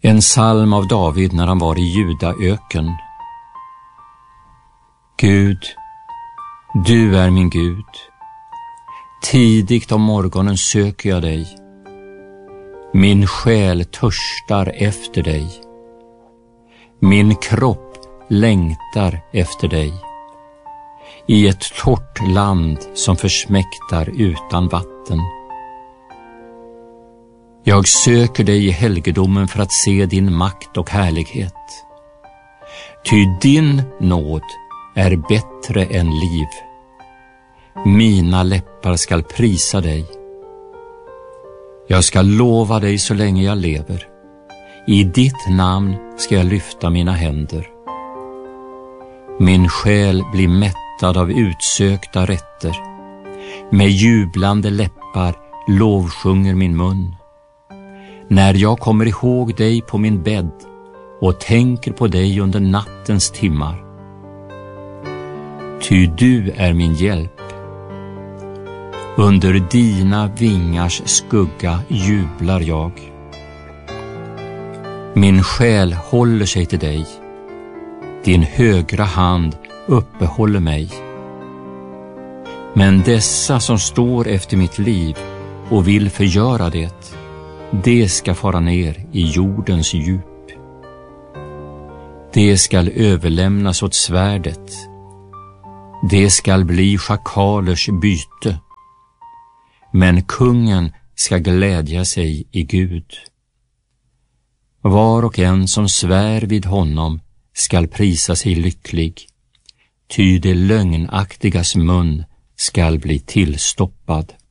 En psalm av David när han var i Judaöken. Gud, du är min Gud. Tidigt om morgonen söker jag dig. Min själ törstar efter dig. Min kropp längtar efter dig. I ett torrt land som försmäktar utan vatten. Jag söker dig i helgedomen för att se din makt och härlighet. Ty din nåd är bättre än liv. Mina läppar skall prisa dig. Jag ska lova dig så länge jag lever. I ditt namn ska jag lyfta mina händer. Min själ blir mättad av utsökta rätter. Med jublande läppar lovsjunger min mun. När jag kommer ihåg dig på min bädd och tänker på dig under nattens timmar. Ty du är min hjälp. Under dina vingars skugga jublar jag. Min själ håller sig till dig. Din högra hand uppehåller mig. Men dessa som står efter mitt liv och vill förgöra det ska fara ner i jordens djup. Det skall överlämnas åt svärdet. Det skall bli schakalers byte. Men kungen ska glädja sig i Gud. Var och en som svär vid honom skall prisa sig lycklig, ty det lögnaktigas mun skall bli tillstoppad.